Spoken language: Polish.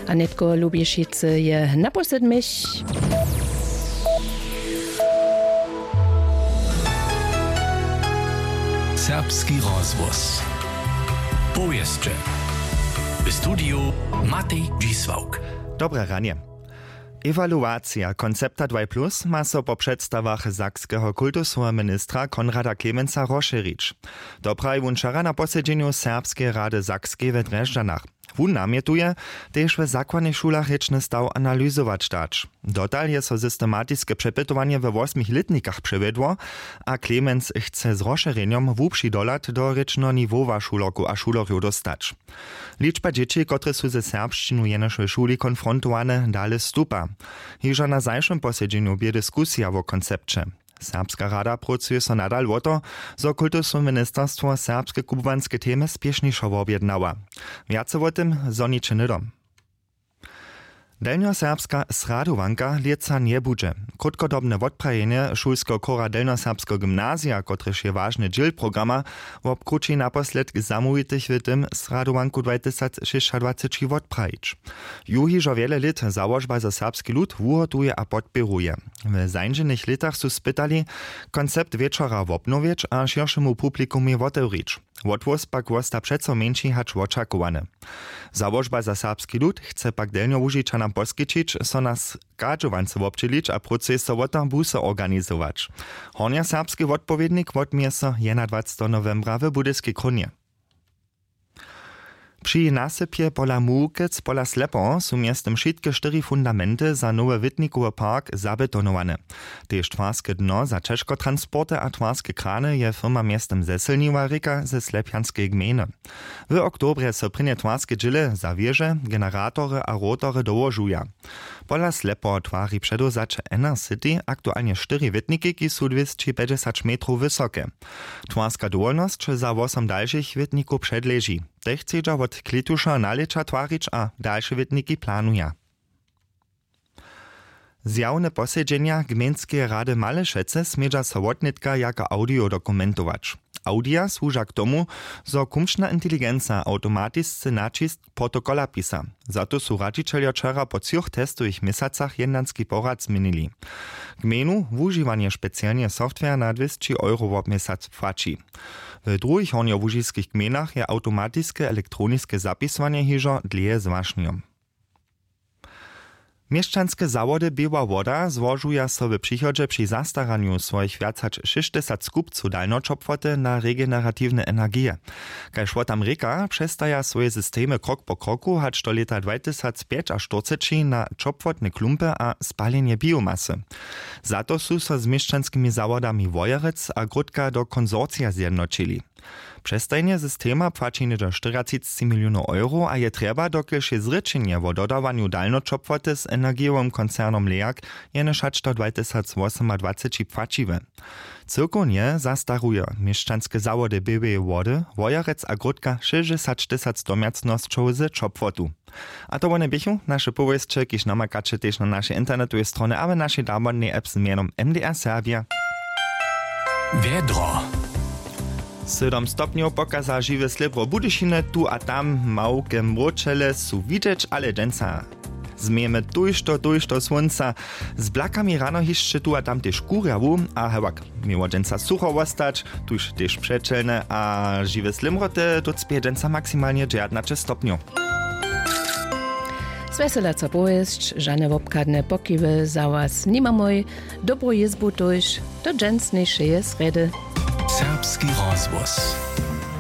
Anetko Lubiešice je naposled mich. Serbski rozvoz. Powieszcze. W studiu Matej Dzisłauk. Dobre ranie. Ewaluacja koncepta 2+ ma so po przedstawach sakskiego kultusowego ministra Konrada Klemensa rozszerzyć. Dopraj wun wczoraj na posiedzeniu Serbskiej Rady Sakskiej w Dreżdżanach. Wun namietuje, też w zakładnych szulach rečny staw analizować dać. Dotal je so systematiskie przepytowanie we 8-letnikach przewiedło, a Klemens chce z rozszerzeniem wupszy dolat do rečno-niwowa šuloku a šulorju dostać. Liczba dzieci, które są ze serbszczynu jenoż w szuli konfrontowane, dalej stupa. Hižo na zajszym posiedzeniu bie dyskusja o koncepcie. Serbska rada pracuje so nadal o to, zo kultusno ministerstwo serbskie kubanskie temy spieszniejszo objednała. Więcej o tym zoniczy nydom. Delnjoserbska sradowanka lieca nie budże. Krótkodobne odprajenie szulskiego kora Delnjoserbskiego gimnazja, kotrež je ważny dziel programa, obkruči naposled zamówitych w tym sradowanku 2026 odprajić. Juhižo wiele lat założba za serbski lud wuhotuje a podpieruje. W zańdźenych latach su spytali koncept wieczora obnowić a szerszemu publikumie otewrić. Odwóz pak wosta przeco mniejszy hacz oczakowany. Założba za serbski lud chce pak delnjo Łužičanom poskyčić, so nas kadżowance obczylić a proces o to busy organizować. Hornia serbski odpowiednik odmie so 21 novembra w Budyskiej Krunie. Przy nasypie pola Mułkic, pola Slepo są miastem wszystkie 4 fundamenty za nowy Witnikowy park zabetonowane. Tež twarskie dno za ciężkotransporty a twarskie krany je firma miastem zesilniła ryka ze Slepianskiej gminy. W oktobrze so prynie twarskie dżile za wieże, generatory a rotory dołożuja. Pola Slepo twari przedozacze City aktualnie 4 witniki, ki są 250 metrów wysokie. Twarska dowolność za 8 dalszych witników przedleży. Te chcedza od klitusza nalecza twarić a dalsze witniki planuje. Zjawne posiedzenia Gmejnskiej Rady Malešece smieża so wotnitka jako audio dokumentować. Audia służa k tomu, zo kumšna inteligenca automatisce načist protokola pisa. Zato su radžičelja wczoraj po 3 testowych miesacach jednanski porad zmenili. Gmejnu wužiwanie specjalnie software na 200 € w miesiąc płaci. W drugich hornjołužiskich gmenach je automatiskie elektroniskie zapisowanie hižo dlje zwažnjom. Mieszczanskie zawody Biała Woda złożuja so w przychodzie przy zastaraniu swoich więcać 60 skupców dalnoczopwoty na regeneratywne energie. Kaj szwotam ryka przestaja swoje systemy krok po kroku hać do lata 2045 na czopwotne klumpy a spalenie biomasy. Za to są so z mieszczanskimi zawodami Wojerec a Grudka do konsorcja zjednoczyli. Przestajenie systema płaci do 40 milionów euro, a je trzeba, dokąd je zryczenie o dodawaniu dalnoczopwoty z energiowym koncernom LEAG jeneszać do 2028 płaciwe. Cyrkunie zastaruje mieszczanskie zawody Białej Wody, Wojerec a Grudka 60 domiacnością z czopwotu. A to one biechu nasze powieści, kiż namakacie też na naszej internetowej stronie, a w naszej darmodnej app z mianem MDR Serbia. Wiedro. 7 stopniów pokaza żywe slibro Budyšiny, tu a tam małke mroczele su widzieć, ale dżęca. Zmiemy dojšto słońca, z blakami rano jeszcze tu a tam też kurjawu, a hewak miło dżęca sucho ostać, tuż też przeczelne, a żywe slibro te docpie dżęca maksymalnie 19 stopniów. Zweselaca powieść, żadne obkadne pokiwy za was nie ma moj, dobrą jezbu tuż, do dżęcniejszej sredy. Serbski rozvoz.